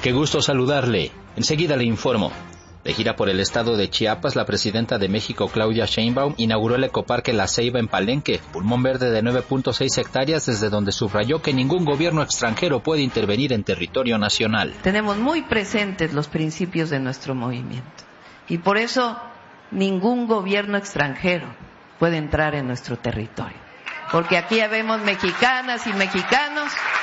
Qué gusto saludarle. Enseguida le informo. De gira por el estado de Chiapas, la presidenta de México, Claudia Sheinbaum, inauguró el ecoparque La Ceiba en Palenque, pulmón verde de 9.6 hectáreas, desde donde subrayó que ningún gobierno extranjero puede intervenir en territorio nacional. Tenemos muy presentes los principios de nuestro movimiento y por eso ningún gobierno extranjero puede entrar en nuestro territorio, porque aquí habemos mexicanas y mexicanos